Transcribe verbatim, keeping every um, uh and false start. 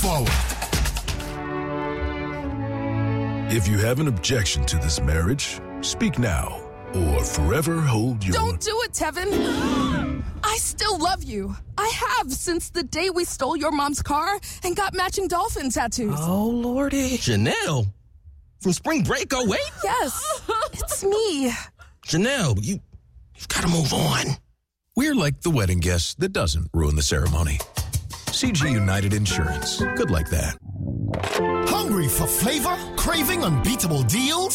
forward. If you have an objection to this marriage, speak now or forever hold your... Don't do it, Tevin. I still love you. I have since the day we stole your mom's car and got matching dolphin tattoos. Oh, Lordy. Janelle? From Spring Break oh eight? Yes, it's me. Janelle, you, you've got to move on. We're like the wedding guest that doesn't ruin the ceremony. C G United Insurance. Good like that. Hungry for flavor? Craving unbeatable deals?